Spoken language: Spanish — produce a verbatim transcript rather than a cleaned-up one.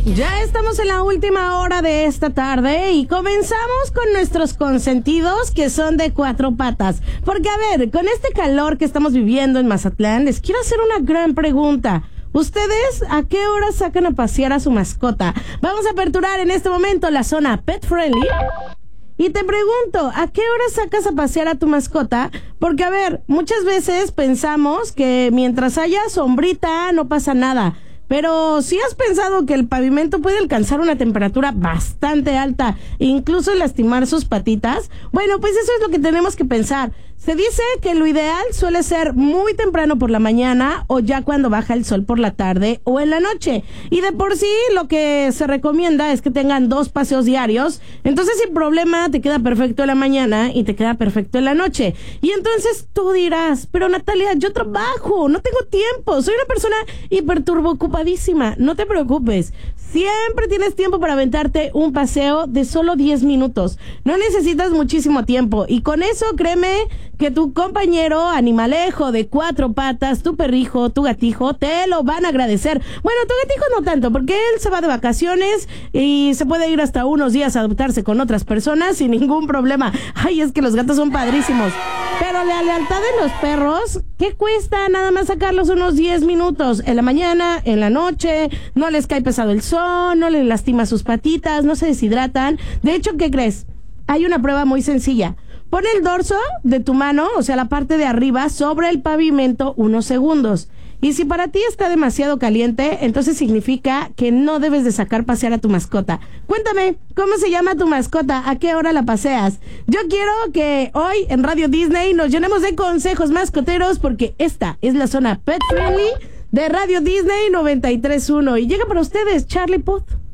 Ya estamos en la última hora de esta tarde y comenzamos con nuestros consentidos que son de cuatro patas. Porque a ver, con este calor que estamos viviendo en Mazatlán, les quiero hacer una gran pregunta. ¿Ustedes a qué hora sacan a pasear a su mascota? Vamos a aperturar en este momento la zona Pet Friendly. Y te pregunto, ¿a qué hora sacas a pasear a tu mascota? Porque, a ver, muchas veces pensamos que mientras haya sombrita no pasa nada. Pero si has pensado que el pavimento puede alcanzar una temperatura bastante alta e incluso lastimar sus patitas, bueno, pues eso es lo que tenemos que pensar. Se dice que lo ideal suele ser muy temprano por la mañana o ya cuando baja el sol por la tarde o en la noche. Y de por sí lo que se recomienda es que tengan dos paseos diarios. Entonces sin problema te queda perfecto en la mañana y te queda perfecto en la noche. Y entonces tú dirás, pero Natalia, yo trabajo, no tengo tiempo, soy una persona hiperturbocupadísima. No te preocupes, siempre tienes tiempo para aventarte un paseo de solo diez minutos. No necesitas muchísimo tiempo y con eso créeme que tu compañero animalejo de cuatro patas, tu perrijo, tu gatijo, te lo van a agradecer. Bueno, tu gatijo no tanto, porque él se va de vacaciones y se puede ir hasta unos días a adoptarse con otras personas sin ningún problema. Ay, es que los gatos son padrísimos. Pero la lealtad de los perros, ¿qué cuesta nada más sacarlos unos diez minutos? En la mañana, en la noche, no les cae pesado el sol, no les lastima sus patitas, no se deshidratan. De hecho, ¿qué crees? Hay una prueba muy sencilla. Pon el dorso de tu mano, o sea, la parte de arriba, sobre el pavimento unos segundos. Y si para ti está demasiado caliente, entonces significa que no debes de sacar pasear a tu mascota. Cuéntame, ¿cómo se llama tu mascota? ¿A qué hora la paseas? Yo quiero que hoy en Radio Disney nos llenemos de consejos mascoteros porque esta es la zona Pet Friendly de Radio Disney noventa y tres punto uno. Y llega para ustedes Charlie Puth.